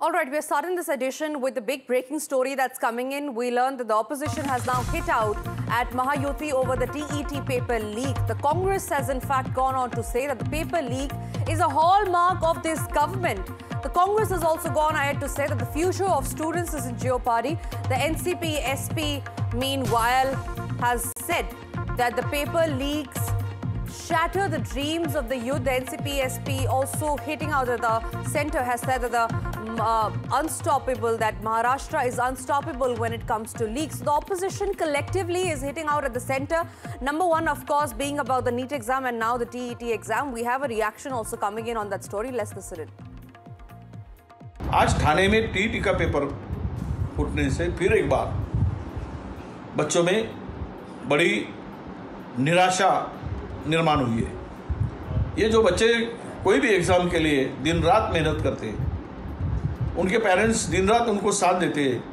All right, we're starting this edition with the big breaking story that's coming in. We learned that the opposition has now hit out at Mahayuti over the TET paper leak. The Congress has in fact gone on to say that the paper leak is a hallmark of this government. The Congress has also gone ahead to say that the future of students is in jeopardy. The NCP SP, meanwhile, has said that the paper leaks shatter the dreams of the youth. The NCP SP also hitting out at the centre has said that the unstoppable, that Maharashtra is unstoppable when it comes to leaks. The opposition collectively is hitting out at the centre. Number one, of course, being about the NEET exam and now the TET exam. We have a reaction also coming in on that story. Let's listen in. आज ठाणे में TT का paper फूटने से फिर एक बार बच्चों में बड़ी निराशा निर्माण हुई है। ये जो बच्चे कोई भी एग्ज़ाम के लिए दिन रात मेहनत करते हैं, उनके पेरेंट्स दिन रात उनको साथ देते हैं,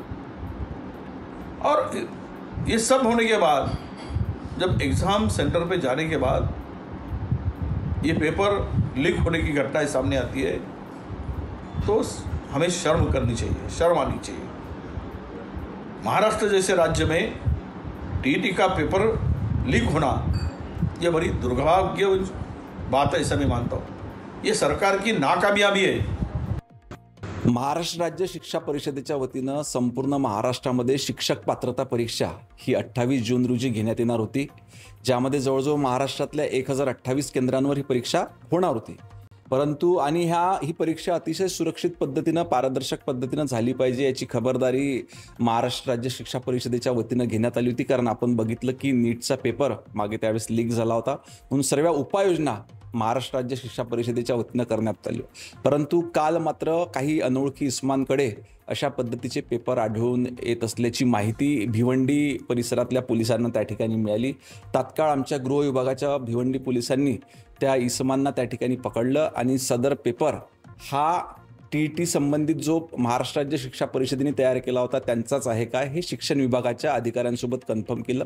और ये सब होने के बाद जब एग्ज़ाम सेंटर पे जाने के बाद ये पेपर लीक होने की घटना सामने आती है तो हमें शर्म करनी चाहिए, शर्म आनी चाहिए। महाराष्ट्र जैसे राज्य में टीटी का पेपर लीक होना ये बड़ी दुर्भाग्य बात है, ऐसा मैं मानता हूँ। ये सरकार की नाकामयाबी है। महाराष्ट्र राज्य शिक्षा परिषदेच्या वतीनं संपूर्ण महाराष्ट्रामध्ये शिक्षक पात्रता परीक्षा ही 28 जून रोजी घेण्यात येणार होती, ज्यामध्ये जवळजवळ महाराष्ट्रातल्या 1028 केंद्रांवर ही परीक्षा होणार होती। परंतु आणि ही परीक्षा अतिशय सुरक्षित पद्धतीनं, पारदर्शक पद्धतीनं झाली पाहिजे याची खबरदारी महाराष्ट्र राज्य शिक्षा परिषदेच्या वतीनं घेण्यात आली होती। कारण आपण बघितलं की नीटचा पेपर मागे त्यावेळेस लीक झाला होता, म्हणून सर्व उपाययोजना महाराष्ट्र राज्य शिक्षा परिषदेच्या वतीनं करण्यात आली। परंतु काल मात्र काही अनोळखी इस्मांकडे अशा पद्धतीचे पेपर आढळून येत असल्याची माहिती भिवंडी परिसरातल्या पोलिसांना त्या ठिकाणी मिळाली। तात्काळ आमच्या गृह विभागाच्या भिवंडी पोलिसांनी त्या इसमांना त्या ठिकाणी पकडलं आणि सदर पेपर हा टीटी संबंधित जो महाराष्ट्र राज्य शिक्षा परिषदेने तयार केला होता त्यांचाच आहे का हे शिक्षण विभागाच्या अधिकाऱ्यांसोबत कन्फर्म केलं।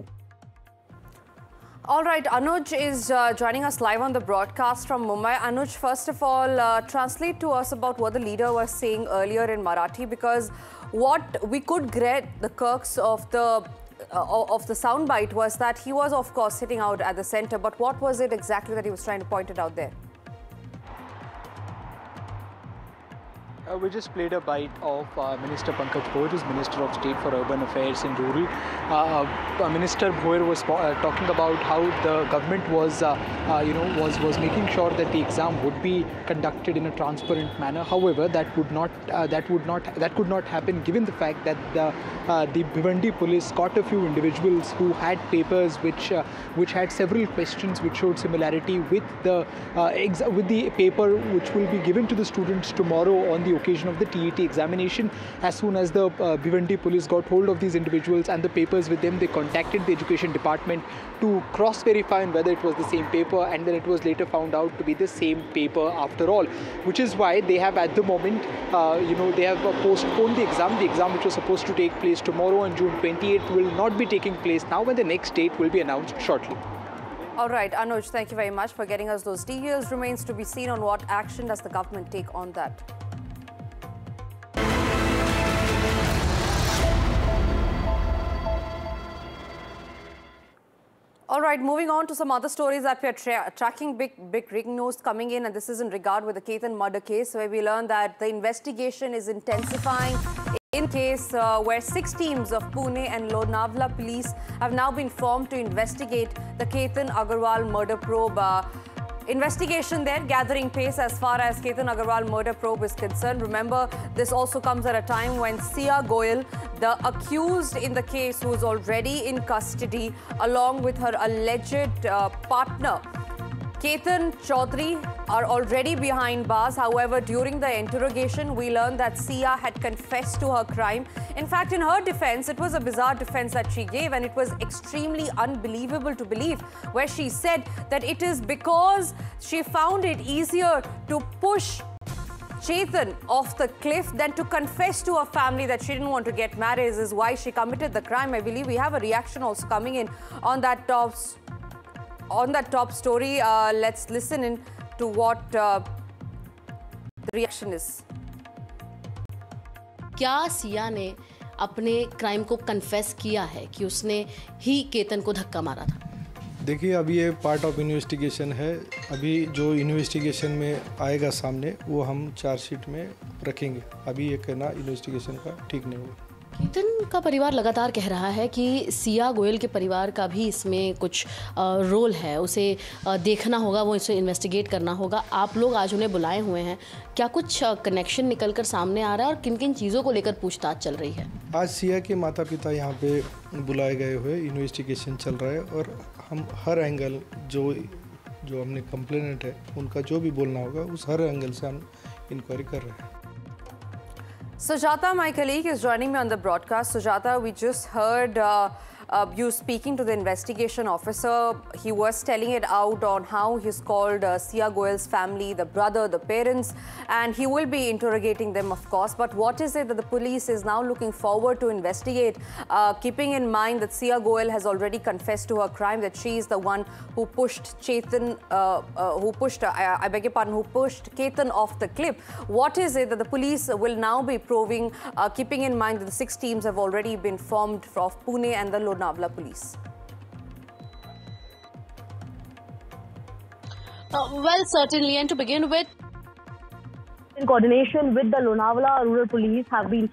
All right, Anuj is joining us live on the broadcast from Mumbai. Anuj, first of all, translate to us about what the leader was saying earlier in Marathi, because what we could get the crux of the soundbite was that he was, of course, sitting out at the center. But what was it exactly that he was trying to point it out there? We just played a bite of Minister Pankaj Bhoir, who's Minister of State for Urban Affairs and Rural. Minister Bhoir was talking about how the government was making sure that the exam would be conducted in a transparent manner. However, that could not happen given the fact that the Bhiwandi police caught a few individuals who had papers which had several questions which showed similarity with the paper which will be given to the students tomorrow on the occasion of the TET examination. As soon as the Bhiwandi police got hold of these individuals and the papers with them, they contacted the education department to cross-verify whether it was the same paper, and then it was later found out to be the same paper after all, which is why they have at the moment, they have postponed the exam. The exam which was supposed to take place tomorrow on June 28th will not be taking place now, and the next date will be announced shortly. All right, Anuj, thank you very much for getting us those details. Remains to be seen on what action does the government take on that. All right, moving on to some other stories that we are tracking. Big news coming in, and this is in regard with the Ketan murder case, where we learned that the investigation is intensifying in case where 6 teams of Pune and Lonavla police have now been formed to investigate the Ketan Agarwal murder probe. Investigation there gathering pace as far as Ketan Agarwal murder probe is concerned. Remember, this also comes at a time when Sia Goyal, the accused in the case, who is already in custody, along with her alleged partner, Ketan Chaudhary, are already behind bars. However, during the interrogation, we learned that Sia had confessed to her crime. In fact, in her defense, it was a bizarre defense that she gave, and it was extremely unbelievable to believe, where she said that it is because she found it easier to push Chetan off the cliff than to confess to her family that she didn't want to get married. This is why she committed the crime. I believe we have a reaction also coming in on that top story. Let's listen in to what the reaction is. क्या सिया ने अपने crime को confess किया है कि उसने ही केतन को धक्का मारा था? देखिए, अभी ये पार्ट ऑफ इन्वेस्टिगेशन है। अभी जो इन्वेस्टिगेशन में आएगा सामने वो हम चार्जशीट में रखेंगे। अभी ये कहना इन्वेस्टिगेशन का ठीक नहीं होगा। केतन का परिवार लगातार कह रहा है कि सिया गोयल के परिवार का भी इसमें कुछ रोल है, उसे देखना होगा, वो इसे इन्वेस्टिगेट करना होगा। आप लोग आज उन्हें बुलाए हुए हैं, क्या कुछ कनेक्शन निकलकर सामने आ रहा है और किन किन चीज़ों को लेकर पूछताछ चल रही है? आज सिया के माता पिता यहाँ पे बुलाए गए हुए, इन्वेस्टिगेशन चल रहा है और हम हर एंगल जो हमने कंप्लेनेंट है उनका जो भी बोलना होगा उस हर एंगल से हम इंक्वायरी कर रहे हैं। Sujata, my colleague, is joining me on the broadcast. Sujata, we just heard you speaking to the investigation officer. He was telling it out on how he's called Siya Goyal's family, the brother, the parents, and he will be interrogating them, of course. But what is it that the police is now looking forward to investigate, keeping in mind that Siya Goyal has already confessed to her crime, that she is the one who pushed Chetan, I beg your pardon, who pushed Ketan off the cliff. What is it that the police will now be probing, keeping in mind that the 6 teams have already been formed of Pune and the Lonavla police? Well, certainly, and to begin with, in coordination with the Lonavla Rural Police have been